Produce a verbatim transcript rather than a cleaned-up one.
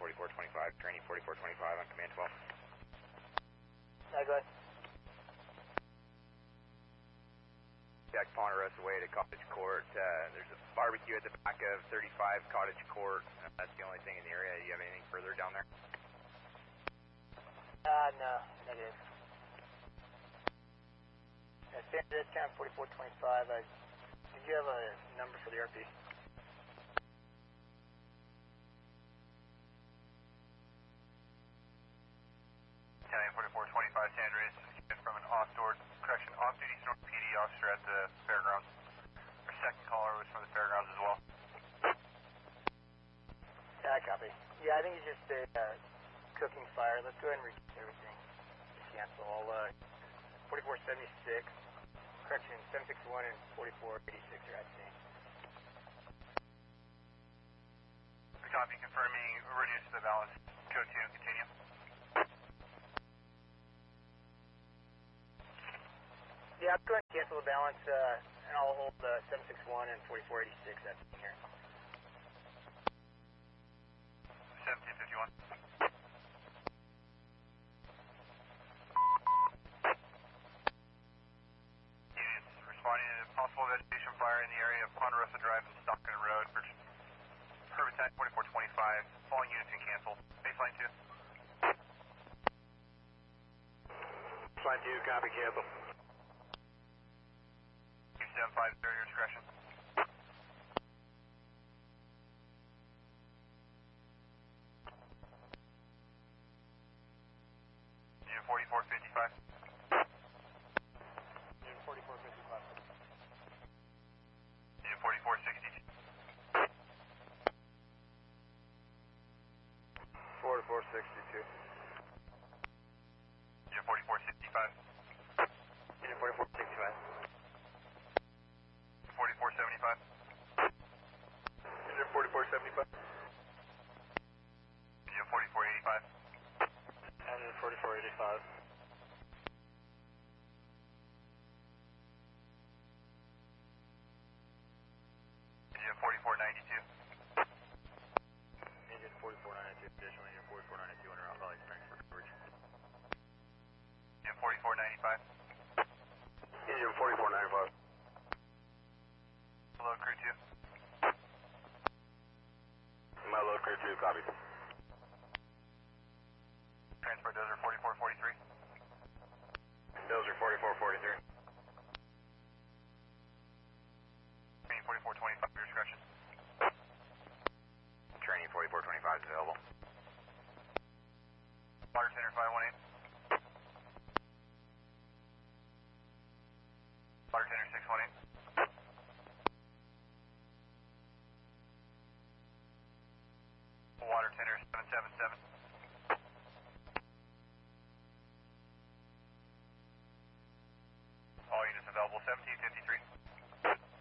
forty-four twenty-five, training forty-four twenty-five on command twelve. Hi, go ahead. Jack Ponderosa way to Cottage Court. Uh, there's a barbecue at the back of thirty-five Cottage Court. Uh, that's the only thing in the area. Do you have anything further down there? Uh, no, negative. Uh, standard discount forty-four twenty-five. Uh, did you have a number for the R P? forty-four twenty-five, San Andreas, from an off-door, correction, off-duty snort P D officer at the fairgrounds. Our second caller was from the fairgrounds as well. Yeah, I copy. Yeah, I think it's just a uh, cooking fire. Let's go ahead and reduce everything. Just cancel all, uh, forty-four seventy-six, correction, seven sixty-one and forty-four eighty-six are at scene. Copy, confirming, reduce the balance, code two, continue. Yeah, I'm going to cancel the balance, uh, and I'll hold uh, seven sixty-one and forty-four eighty-six at here. seventeen fifty-one. Units responding to possible vegetation fire in the area of Ponderosa Drive and Stockton Road for Herbicide forty-four twenty-five. Following units can cancel. Baseline two. Baseline two, copy, cancel. seven five zero, your discretion. Unit forty-four fifty-five. Unit forty-four fifty-five. Unit forty-four sixty-two. forty-four sixty-two. Unit forty-four sixty-five. Unit forty-four sixty-five. forty-four seventy-five. Unit forty-four seventy-five. Unit forty-four eighty-five. And unit forty-four eighty-five. Unit forty-four ninety-two. Unit forty-four ninety-two, additional unit forty-four ninety-two under Round Valley Springs for coverage. Unit forty-four ninety-five. Unit forty-four ninety-five. Hello, crew two. My low crew two, copy. Transport dozer forty-four forty-three. Dozer forty-four forty-three. Training forty-four twenty-five, your discretion. Training forty-four twenty-five is available. Water tender five one eight. Water tender six one eight. Water tender seven seven seven.